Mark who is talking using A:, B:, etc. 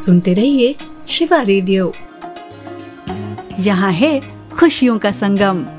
A: सुनते रहिए शिवा रेडियो। यहाँ है खुशियों का संगम।